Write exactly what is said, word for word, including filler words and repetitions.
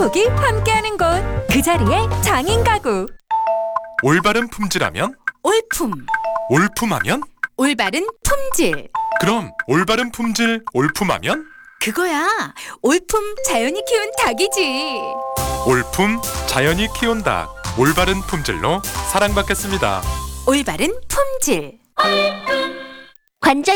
행복이 함께하는 곳, 그 자리에 장인 가구. 올바른 품질하면? 올품. 올품하면? 올바른 품질. 그럼 올바른 품질 올품하면? 그거야. 올품 자연이 키운 닭이지. 올품 자연이 키운 닭. 올바른 품질로 사랑받겠습니다. 올바른 품질. 관절